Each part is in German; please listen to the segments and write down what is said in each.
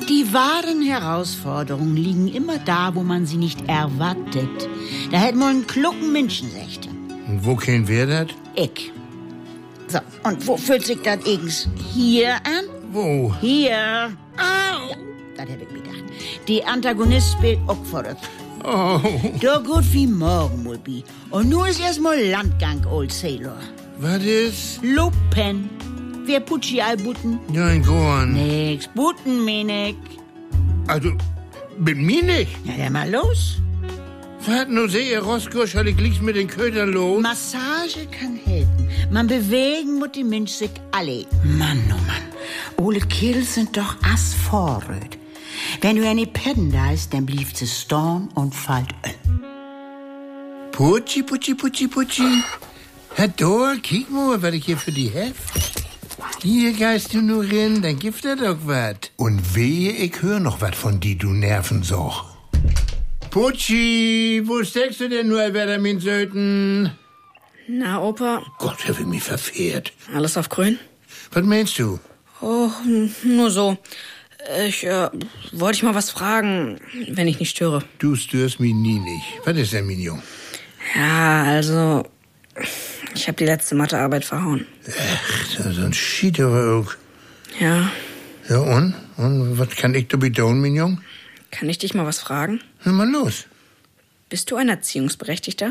Die wahren Herausforderungen liegen immer da, wo man sie nicht erwartet. Da hätten wir einen klugen Menschen, sagt. Und wo kennen wir das? Ich. So, und wo fühlt sich das eigens? Hier an? Wo? Hier. Au! Ja, das hab ich mir gedacht. Die Antagonist spielt auch verrückt. Oh. Da gut wie morgen, Mulbi. Und nun ist erstmal Landgang, Old Sailor. Was ist? Lupen. Wer Putschi all Butten? Ja, in Gorn. Nix, Butten, Menek. Also, mit mir nicht. Ja, dann mal los. Was, nur sehe Roskirsch, ich lieg's mit den Ködern los. Massage kann helfen. Man bewegen muss die Mensch sich alle. Mann, oh Mann. Ole Kills sind doch assvorröd. Wenn du eine Pedden da ist, dann blieb sie storn und fallt Putschi. Herr Dor, kick mal, was ich hier für die heft. Hier geist du nur rein, dann gibt er doch wat. Und wehe, ich hör noch wat von die, du Nervensoch. Putschi, wo steckst du denn nur, wer min Söten? Na, Opa. Gott, hab ich mich verfehlt. Alles auf grün? Was meinst du? Oh, nur so. Ich wollte dich mal was fragen, wenn ich nicht störe. Du störst mich nie nicht. Was ist denn, Mignon? Ja, also, ich habe die letzte Mathearbeit verhauen. Ach, so ein Schiederer auch. Ja. Ja, und? Und was kann ich da tun, Mignon? Kann ich dich mal was fragen? Na, mal los. Bist du ein Erziehungsberechtigter?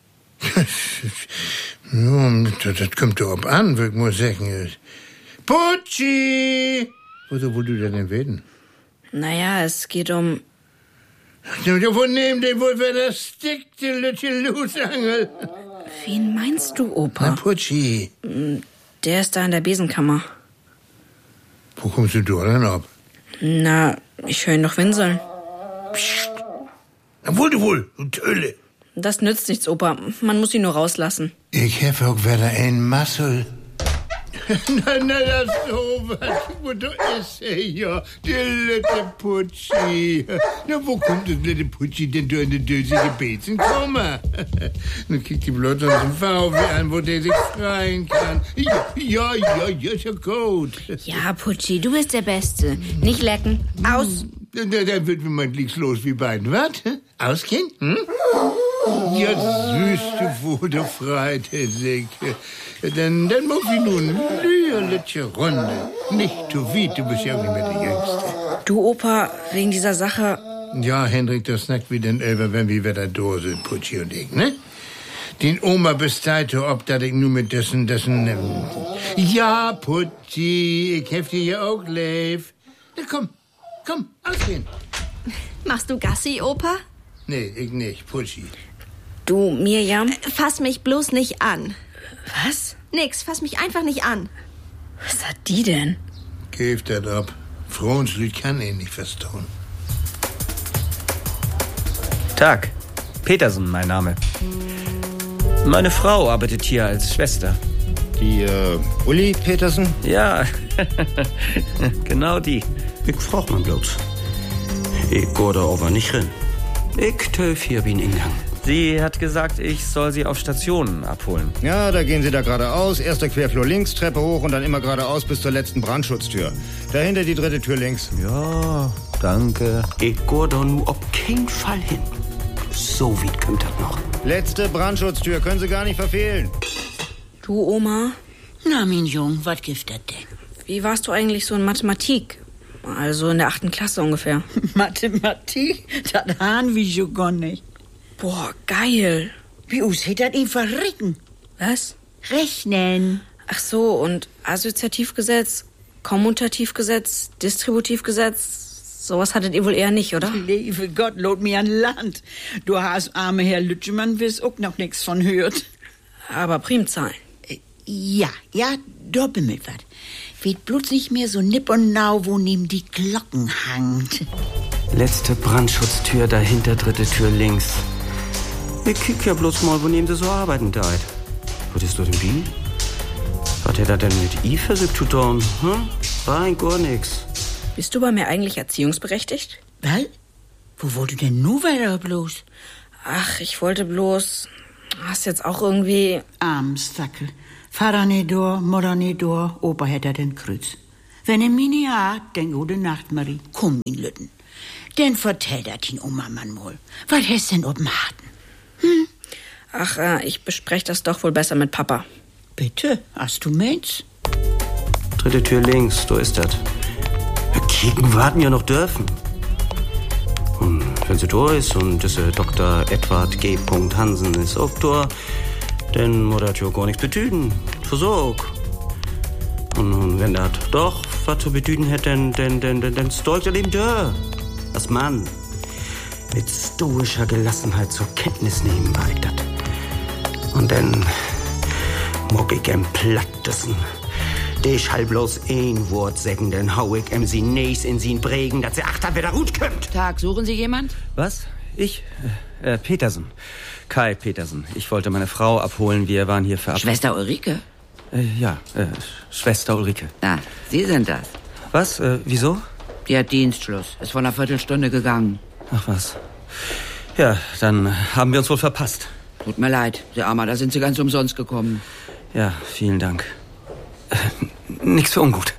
Ja, das kommt doch ab an, würde ich mal sagen. Putschi! Wo du denn werden? Naja, es geht um... Wo nehmen die wohl wer das Stick, die Lütche Lusangel? Wen meinst du, Opa? Na, Putschi. Der ist da in der Besenkammer. Wo kommst du da denn ab? Na, ich höre ihn doch winseln. Psst. Na, wohl, du Tölle. Das nützt nichts, Opa. Man muss ihn nur rauslassen. Ich hab auch wieder ein Massel. na, das so was. Wo du ist ja, der litte Putschi. Na, wo kommt das litte Putschi denn da in die dösige Bezen? Komm mal. Dann kriegt die bloß unseren VW an, wo der sich freien kann. Ja, ist ja gut. Ja, Putschi, du bist der Beste. Nicht lecken. Aus. Da wird mir mein Glicks los wie beiden. Was? Ausgehen? Hm? Ja, süß, du wurde Freit, Herr Sick. Dann muss ich nun lüerliche Runde. Nicht zu weit, du bist ja auch nicht mehr der Jüngste. Du, Opa, wegen dieser Sache... Ja, Hendrik, das snackt wie den Elber, wenn wir wieder da sind, Putschi und ich, ne? Den Oma besteite, ob dat ich nur mit dessen... Ja, Putschi, ich hef dir ja auch lieb. Na komm, ausgehen. Machst du Gassi, Opa? Nee, ich nicht, Putschi. Du, Mirjam? Fass mich bloß nicht an. Was? Nix, fass mich einfach nicht an. Was hat die denn? Gebt das ab. Frauenslied kann ihn nicht verstauen. Tag, Petersen mein Name. Meine Frau arbeitet hier als Schwester. Die, Uli Petersen? Ja, genau die. Ich frag mal bloß. Ich geh da aber nicht rein. Ich töf hier wie ein Ingang. Sie hat gesagt, ich soll sie auf Stationen abholen. Ja, da gehen Sie da geradeaus. Erster Querflur links, Treppe hoch und dann immer geradeaus bis zur letzten Brandschutztür. Dahinter die dritte Tür links. Ja, danke. Ich geh da nur auf keinen Fall hin. So weit kommt das noch. Letzte Brandschutztür, können Sie gar nicht verfehlen. Du, Oma? Na, mein Jung, was gibt das denn? Wie warst du eigentlich so in Mathematik? Also in der 8. Klasse ungefähr. Mathematik? Das haben wir schon gar nicht. Boah, geil. Wie aussieht das ihm verricken? Was? Rechnen. Ach so, und Assoziativgesetz, Kommutativgesetz, Distributivgesetz, sowas hattet ihr wohl eher nicht, oder? Liebe Gott, lot mir an Land. Du hast arme Herr Lütschemann, wirst auch noch nix von hört. Aber Primzahlen. Ja, da bimmelt wat. Weht bloß nicht mehr so nipp und nau, wo neben die Glocken hangt. Letzte Brandschutztür, dahinter dritte Tür links. Ich kick ja bloß mal, wo neben sie so arbeiten deit. Was ist da denn wie? Was hat er denn mit I versucht zu tun? Rein gar nix. Bist du bei mir eigentlich erziehungsberechtigt? Was? Wo wollt du denn nu weiter bloß? Ach, ich wollte bloß... Hast jetzt auch irgendwie... Armsackel. Vater nicht da, Mutter nicht da, Opa hätte den Kreuz. Wenn er mich hat, dann gute Nacht, Marie. Komm in Lütten. Dann vertell dat ihn Oma mal. Was hast denn oben harten? Ach, ich bespreche das doch wohl besser mit Papa. Bitte, hast du meinst? 3. Tür links, da ist das. Kicken warten ja noch dürfen. Und wenn sie da ist und dieser Dr. Edward G. Hansen ist auch da, dann muss das ja gar nichts bedeuten. Versorg. Und wenn das doch was zu bedeuten hätte, dann steigt er eben da. Als Mann. Mit stoischer Gelassenheit zur Kenntnis nehmen war ich das. Und dann mag ich ihm plattessen. Ich halt bloß ein Wort sagen, dann hau ich ihm sie nächst in sie prägen, dass sie achter wieder gut kommt. Tag, suchen Sie jemand? Was? Ich? Petersen. Kai Petersen. Ich wollte meine Frau abholen. Wir waren hier verabredet. Schwester Ulrike? Ja, Schwester Ulrike. Ah, Sie sind das. Was? Wieso? Die hat Dienstschluss. Ist vor einer Viertelstunde gegangen. Ach was. Ja, dann haben wir uns wohl verpasst. Tut mir leid, Sie Armer, da sind Sie ganz umsonst gekommen. Ja, vielen Dank. Nix für ungut.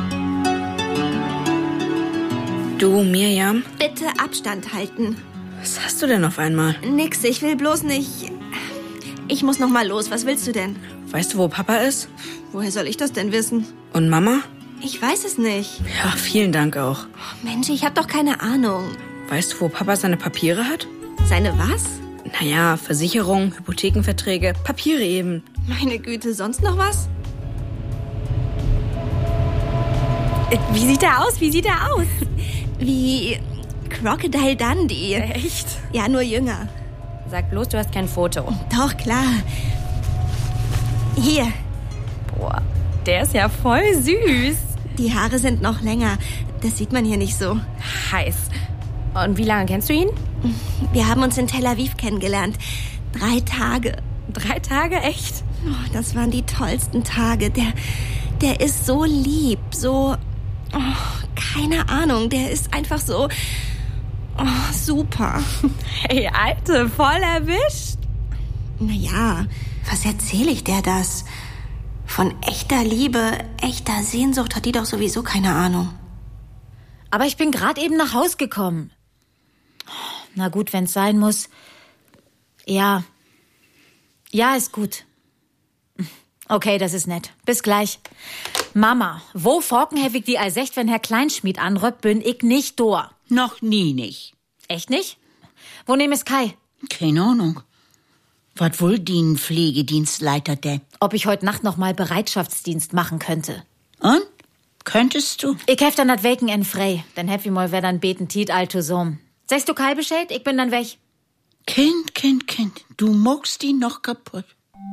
Du, Mirjam? Bitte Abstand halten. Was hast du denn auf einmal? Nix, ich will bloß nicht... Ich muss noch mal los, was willst du denn? Weißt du, wo Papa ist? Woher soll ich das denn wissen? Und Mama? Ich weiß es nicht. Ja, vielen Dank auch. Mensch, ich hab doch keine Ahnung. Weißt du, wo Papa seine Papiere hat? Seine was? Naja, Versicherung, Hypothekenverträge, Papiere eben. Meine Güte, sonst noch was? Wie sieht er aus? Wie Crocodile Dundee. Echt? Ja, nur jünger. Sag bloß, du hast kein Foto. Doch, klar. Hier, Boah, der ist ja voll süß. die Haare sind noch länger. Das sieht man hier nicht so. Heiß. Und wie lange kennst du ihn? Wir haben uns in Tel Aviv kennengelernt. 3 Tage. 3 Tage, echt? Oh, das waren die tollsten Tage. Der ist so lieb, so... Oh, keine Ahnung, der ist einfach so... Oh, super. Hey, Alte, voll erwischt. Naja, was erzähle ich der das? Von echter Liebe, echter Sehnsucht hat die doch sowieso keine Ahnung. Aber ich bin gerade eben nach Haus gekommen. Na gut, wenn's sein muss. Ja. Ja, ist gut. Okay, das ist nett. Bis gleich. Mama, wo forkenhefig die Allsecht, wenn Herr Kleinschmied anrückt, bin ich nicht da. Noch nie nicht. Echt nicht? Wo nehm es Kai? Keine Ahnung. Was wohl die Pflegedienstleiter denn? Ob ich heute Nacht noch mal Bereitschaftsdienst machen könnte. Und? Könntest du? Ich hef dann dat Weken en frei. Dann hef ich mal wer dann beten Tiet alto Sohn. Sagst du Kai Bescheid? Ich bin dann weg. Kind. Du muckst ihn noch kaputt.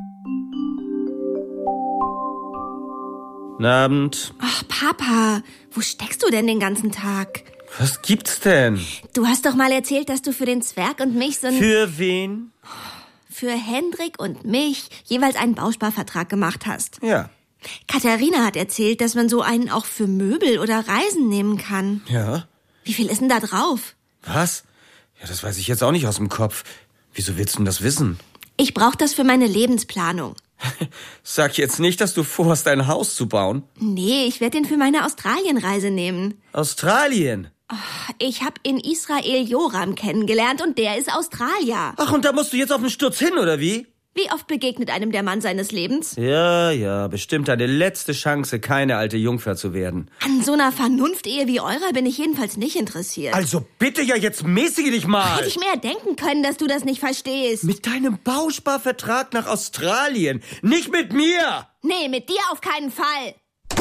Guten Abend. Ach, Papa, wo steckst du denn den ganzen Tag? Was gibt's denn? Du hast doch mal erzählt, dass du für den Zwerg und mich so ein... Für wen? Für Hendrik und mich jeweils einen Bausparvertrag gemacht hast. Ja. Katharina hat erzählt, dass man so einen auch für Möbel oder Reisen nehmen kann. Ja? Wie viel ist denn da drauf? Was? Ja, das weiß ich jetzt auch nicht aus dem Kopf. Wieso willst du denn das wissen? Ich brauche das für meine Lebensplanung. Sag jetzt nicht, dass du vorhast, ein Haus zu bauen. Nee, ich werde den für meine Australienreise nehmen. Australien? Ich habe in Israel Joram kennengelernt und der ist Australier. Ach, und da musst du jetzt auf den Sturz hin, oder wie? Wie oft begegnet einem der Mann seines Lebens? Ja, bestimmt deine letzte Chance, keine alte Jungfer zu werden. An so einer Vernunftehe wie eurer bin ich jedenfalls nicht interessiert. Also bitte ja, jetzt mäßige dich mal. Hätte ich mehr denken können, dass du das nicht verstehst. Mit deinem Bausparvertrag nach Australien, nicht mit mir! Nee, mit dir auf keinen Fall.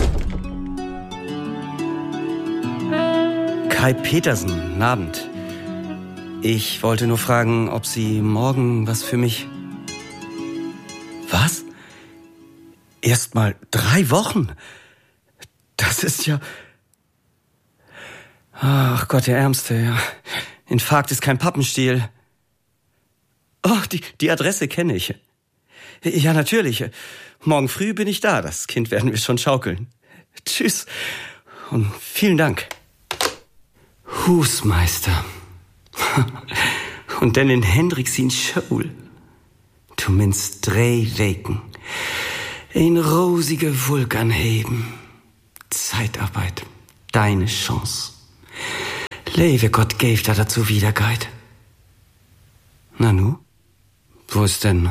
Kai Petersen, guten Abend. Ich wollte nur fragen, ob Sie morgen was für mich... Was? Erst mal 3 Wochen? Das ist ja... Ach Gott, der Ärmste, ja. Infarkt ist kein Pappenstiel. Oh, die Adresse kenne ich. Ja, natürlich. Morgen früh bin ich da. Das Kind werden wir schon schaukeln. Tschüss und vielen Dank. Husmeister. Und dann in Hendricks in Schule. Du minst 3 Weken. Ein rosige Vulkan heben. Zeitarbeit. Deine Chance. Leve Gott gave da dazu wieder Guide. Nanu? Wo ist denn?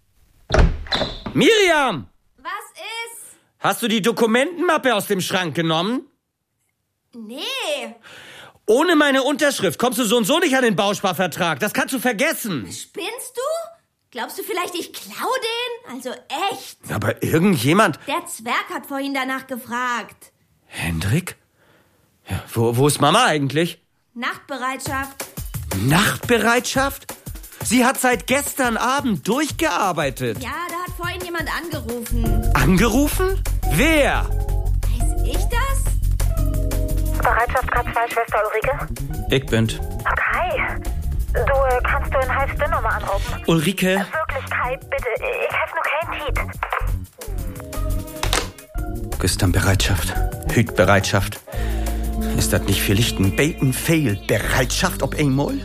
Miriam! Was ist? Hast du die Dokumentenmappe aus dem Schrank genommen? Nee. Ohne meine Unterschrift kommst du so und so nicht an den Bausparvertrag. Das kannst du vergessen. Spinnst du? Glaubst du vielleicht, ich klau den? Also echt. Aber irgendjemand... Der Zwerg hat vorhin danach gefragt. Hendrik? Ja, wo ist Mama eigentlich? Nachtbereitschaft. Nachtbereitschaft? Sie hat seit gestern Abend durchgearbeitet. Ja, da hat vorhin jemand angerufen. Angerufen? Wer? Weiß ich das? Bereitschaft K2, Schwester Ulrike? Ich bin's. Kai, du kannst du in halb Stunde nochmal anrufen. Ulrike? Wirklich, Kai, bitte. Ich helfe nur kein Tiet. Gestern Bereitschaft. Hütbereitschaft. Ist das nicht vielleicht ein Bait-and-Fail-Bereitschaft ob einmal?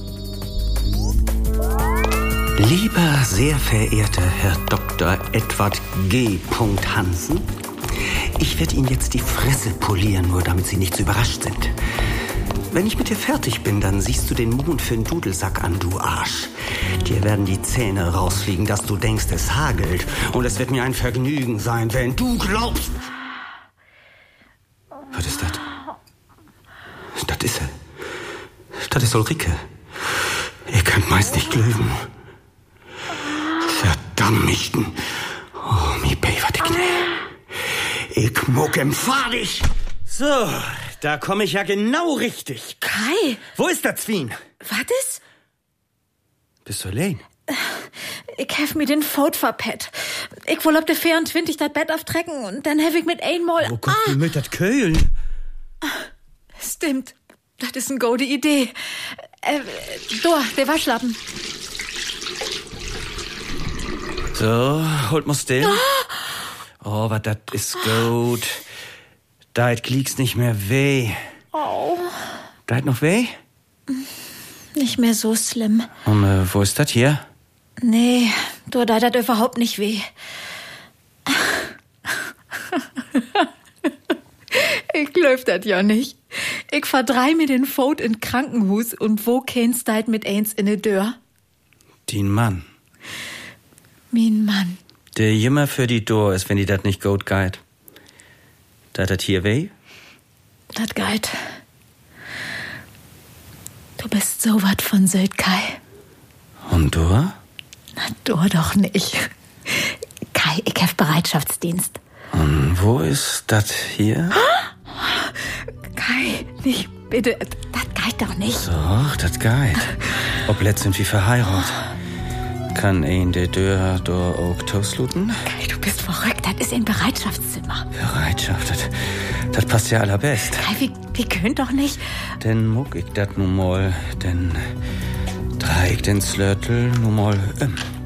Lieber sehr verehrter Herr Dr. Edward G. Hansen, ich werde Ihnen jetzt die Fresse polieren, nur damit Sie nicht so überrascht sind. Wenn ich mit dir fertig bin, dann siehst du den Mond für den Dudelsack an, du Arsch. Dir werden die Zähne rausfliegen, dass du denkst, es hagelt. Und es wird mir ein Vergnügen sein, wenn du glaubst... Was ist das? Das ist er. Das ist Ulrike. Ihr könnt meist nicht glauben. Verdammten. Oh, mi Bever, ich muck empfahlig. So, da komme ich ja genau richtig. Kai? Wo ist der Zwien? Was ist? Bist du allein? Ich hef mir den Fout verpett. Ich will ob der 24 das Bett auftrecken und dann hef ich mit einmal... Wo kommt die mit das Keulen? Stimmt. Das ist eine gute Idee. Der Waschlappen. So, holt mal still. Oh, was das ist gut. Da kliegt's nicht mehr weh. Oh. Da noch weh? Nicht mehr so schlimm. Und wo ist das hier? Nee, da das überhaupt nicht weh. Ich glaub das ja nicht. Ich verdrei mir den Fout in Krankenhus und wo kennst du mit eins in de Dör? Den Mann. Mein Mann. Der immer für die Dor ist, wenn die dat nicht gut geht. Da dat hier weh? Dat geht. Du bist so wat von Söd, Kai. Und du? Na, du doch nicht. Kai, ich hab Bereitschaftsdienst. Und wo ist dat hier? Kai, nicht bitte. Das geht doch nicht. Doch, das geht. Ob letzt sind wir verheiratet. Kann ein der Dörr da auch toasluten? Kai, du bist verrückt. Das ist ein Bereitschaftszimmer. Bereitschaft, das passt ja allerbest. Kai, wir können doch nicht. Denn muck ich dat nun mal, denn dreh ich den Slörtel nun mal